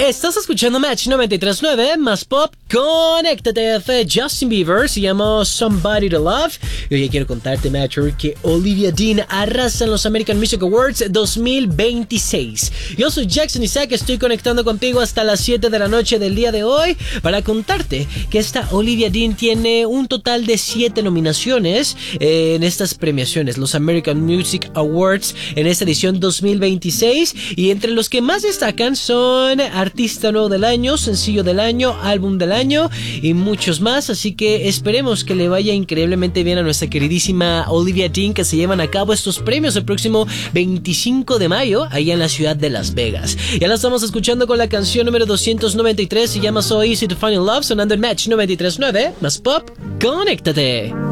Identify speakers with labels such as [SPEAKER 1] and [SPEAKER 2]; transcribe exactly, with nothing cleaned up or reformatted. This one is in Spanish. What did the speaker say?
[SPEAKER 1] Estás escuchando Match noventa y tres punto nueve, más pop, conéctate. Fue Justin Bieber, se llamó Somebody to Love. Y hoy quiero contarte, Matcher, que Olivia Dean arrasa en los American Music Awards dos mil veintiséis. Yo soy Jackson Isaac, estoy conectando contigo hasta las siete de la noche del día de hoy para contarte que esta Olivia Dean tiene un total de siete nominaciones en estas premiaciones, los American Music Awards, en esta edición dos mil veintiséis. Y entre los que más destacan son Artista Nuevo del Año, Sencillo del Año, Álbum del Año y muchos más. Así que esperemos que le vaya increíblemente bien a nuestra queridísima Olivia Dean, que se llevan a cabo estos premios el próximo veinticinco de mayo allá en la ciudad de Las Vegas. Ya la estamos escuchando con la canción número doscientos noventa y tres, se llama So Easy to Find in Love, sonando en Match noventa y tres punto nueve, más pop, conéctate.